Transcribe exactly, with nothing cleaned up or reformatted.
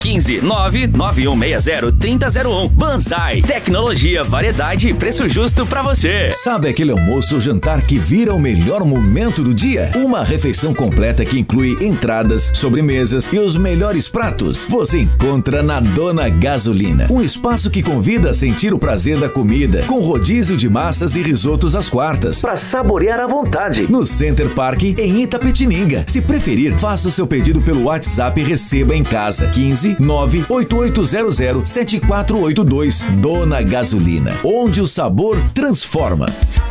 quinze nove nove um seis zero três zero zero um. Banzai. Tecnologia, variedade e preço justo pra você. Sabe aquele almoço ou jantar que vira o melhor momento do dia? Uma refeição completa que inclui entradas, sobremesas e os melhores pratos. Você encontra na Dona Gasolina. Um espaço que convida a sentir o prazer da comida, com rodízio de massas e risotos às quartas, para saborear à vontade. No Center Park, em Itapetininga. Se preferir, faça o seu pedido pelo WhatsApp e receba em casa. quinze nove oito oito zero zero sete quatro oito dois. Dona Gasolina, onde o sabor transforma.